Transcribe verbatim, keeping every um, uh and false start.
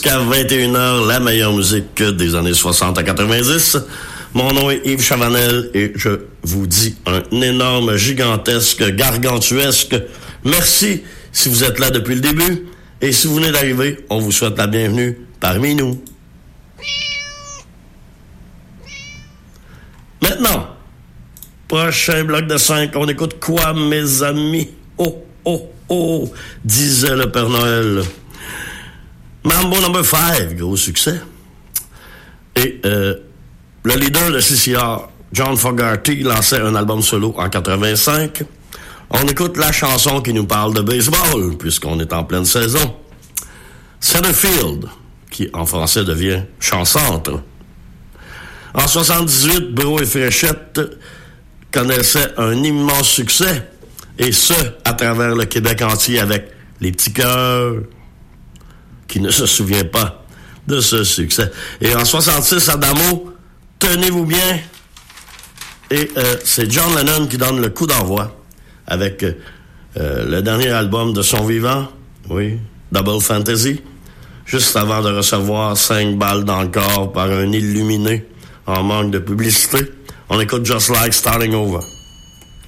jusqu'à vingt et une heures, la meilleure musique des années soixante à quatre-vingt-dix. Mon nom est Yves Chavanel et je vous dis un énorme, gigantesque, gargantuesque merci si vous êtes là depuis le début. Et si vous venez d'arriver, on vous souhaite la bienvenue parmi nous. Maintenant, prochain bloc de cinq, on écoute quoi, mes amis? Oh, oh, oh, disait le Père Noël. Mambo number five, gros succès. Et euh, le leader de C C R, John Fogerty, lançait un album solo en quatre-vingt-cinq. On écoute la chanson qui nous parle de baseball, puisqu'on est en pleine saison. Centerfield, qui en français devient Champ-Centre. En soixante-dix-huit, Bro et Fréchette connaissaient un immense succès, et ce, à travers le Québec entier, avec les petits cœurs qui ne se souviennent pas de ce succès. Et en soixante-six, Adamo, tenez-vous bien, et euh, c'est John Lennon qui donne le coup d'envoi avec euh, le dernier album de son vivant, oui, Double Fantasy, juste avant de recevoir cinq balles dans le corps par un illuminé en manque de publicité. On écoute Just Like Starting Over.